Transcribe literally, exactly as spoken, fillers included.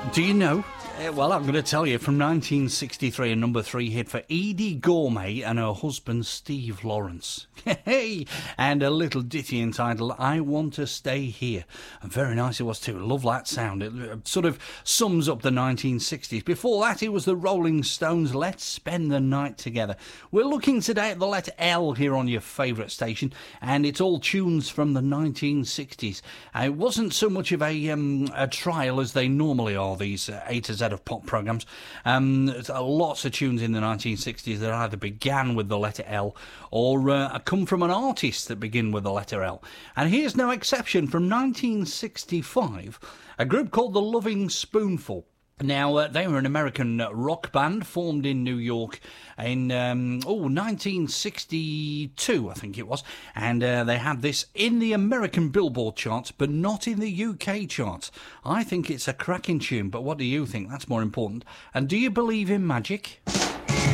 Do you know? Uh, well, I'm going to tell you, from nineteen sixty-three, a number three hit for Edie Gourmet and her husband Steve Lawrence. Hey, and a little ditty entitled I Want to Stay Here. And very nice it was too. Love that sound. It sort of sums up the nineteen sixties. Before that, it was the Rolling Stones' Let's Spend the Night Together. We're looking today at the letter L here on your favourite station, and it's all tunes from the nineteen sixties. Uh, it wasn't so much of a, um, a trial as they normally are, these uh, A to Z of pop programmes. Um, there's uh, lots of tunes in the nineteen sixties that either began with the letter L or uh, come from an artist that begin with the letter L. And here's no exception. From nineteen sixty-five, a group called the Loving Spoonful. Now, uh, they were an American rock band formed in New York in, um, oh, nineteen sixty-two, I think it was. And uh, they had this in the American Billboard charts, but not in the U K charts. I think it's a cracking tune, but what do you think? That's more important. And do you believe in magic?